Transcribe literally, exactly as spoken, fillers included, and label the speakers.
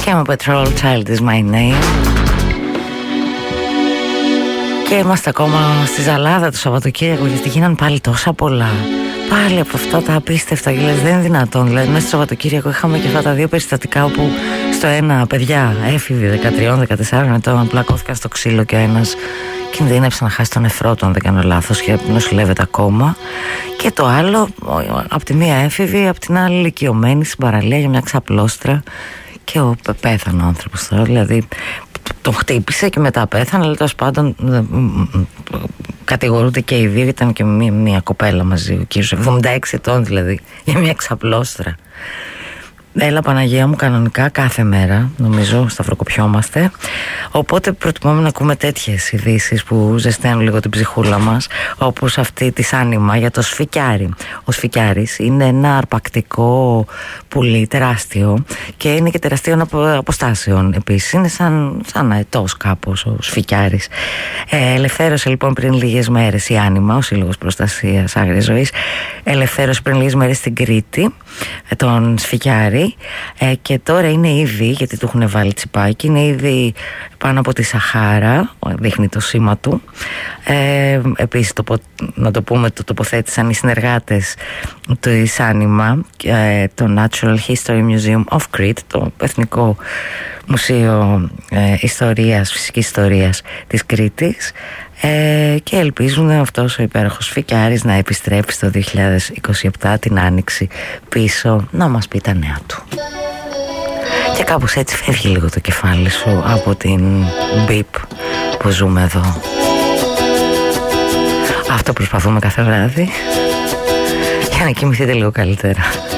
Speaker 1: Chemical Petrol, Child is my name. Και είμαστε ακόμα στη ζαλάδα του Σαββατοκύριακου, γιατί γίνανε πάλι τόσα πολλά. Πάλι από αυτά τα απίστευτα, δηλαδή δεν είναι δυνατόν. Δηλαδή, μέσα στο Σαββατοκύριακο είχαμε και αυτά τα δύο περιστατικά όπου στο ένα παιδιά έφηβοι δεκατρία δεκατέσσερα ετών πλακώθηκαν στο ξύλο και ο ένας κινδύνεψε να χάσει τον νεφρό του, αν δεν κάνω λάθος, και νοσηλεύεται ακόμα. Και το άλλο, από τη μία έφηβη, από την άλλη ηλικιωμένη στην παραλία για μια ξαπλώστρα. Και ο πέθανε ο άνθρωπος τώρα, δηλαδή τον χτύπησε και μετά πέθανε, αλλά τέλος πάντων κατηγορούνται και οι δύο, ήταν και μία, μία κοπέλα μαζί, ο κύριος εβδομήντα έξι ετών δηλαδή, για μια ξαπλώστρα. Έλα Παναγία μου, κανονικά κάθε μέρα νομίζω σταυροκοπιόμαστε, οπότε προτιμούμε να ακούμε τέτοιες ειδήσεις που ζεσταίνουν λίγο την ψυχούλα μας, όπως αυτή της Άνιμα για το σφικιάρι. Ο σφικιάρης είναι ένα αρπακτικό πουλί τεράστιο και είναι και τεραστίων αποστάσεων επίσης, είναι σαν, σαν αετός κάπως ο σφικιάρης. ε, ελευθέρωσε λοιπόν πριν λίγες μέρες η Άνιμα, ο Σύλλογος Προστασίας Άγριας Ζωής, ελευθέρωσε πριν λίγες μέρες στην Κρήτη τον σφικιάρη. Ε, και τώρα είναι ήδη, γιατί του έχουν βάλει τσιπάκι, είναι ήδη πάνω από τη Σαχάρα, δείχνει το σήμα του. ε, Επίσης το, να το πούμε, το τοποθέτησαν οι συνεργάτες του Άνιμα, ε, το Natural History Museum of Crete, το Εθνικό Μουσείο ε, Ιστορίας, Φυσικής Ιστορίας της Κρήτης, ε, και ελπίζουν αυτός ο υπέροχος σφικιάρης να επιστρέψει το δύο χιλιάδες είκοσι επτά την Άνοιξη πίσω να μας πει τα νέα του. Και κάπως έτσι φεύγει λίγο το κεφάλι σου από την μπιπ που ζούμε εδώ. Αυτό προσπαθούμε κάθε βράδυ για να κοιμηθείτε λίγο καλύτερα.